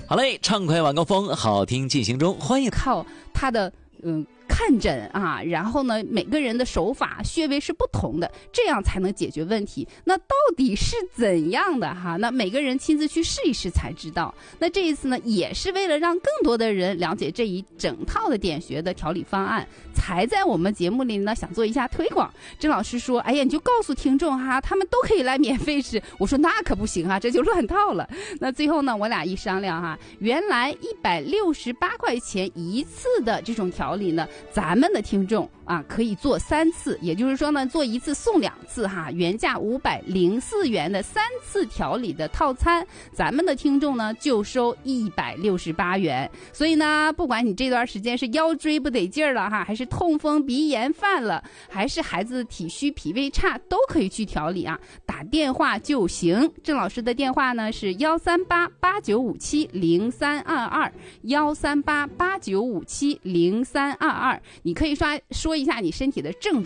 好嘞，畅快晚高峰，好听进行中，欢迎靠他的看诊啊，然后呢，每个人的手法穴位是不同的，这样才能解决问题。那到底是怎样的哈？那每个人亲自去试一试才知道。那这一次呢，也是为了让更多的人了解这一整套的点穴的调理方案，才在我们节目里呢想做一下推广。甄老师说：“哎呀，你就告诉听众哈，他们都可以来免费试。”我说：“那可不行啊，这就乱套了。”那最后呢，我俩一商量哈，原来168块钱一次的这种调理呢，咱们的听众啊可以做3次，也就是说呢，做1次送2次哈，原价504元的3次调理的套餐，咱们的听众呢就收168元。所以呢，不管你这段时间是腰椎不得劲儿了哈，还是痛风鼻炎犯了，还是孩子体虚脾胃差，都可以去调理啊，打电话就行。郑老师的电话呢是13889570322，13889570322，你可以说一下你身体的症状。